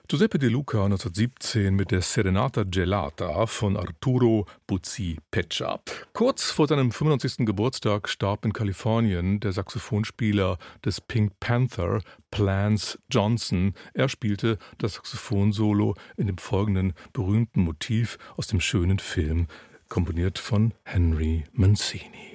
Giuseppe De Luca 1917 mit der Serenata Gelata von Arturo Buzzi-Peccia. Kurz vor seinem 95. Geburtstag starb in Kalifornien der Saxophonspieler des Pink Panther, Clarence Johnson. Er spielte das Saxophonsolo in dem folgenden berühmten Motiv aus dem schönen Film, komponiert von Henry Mancini.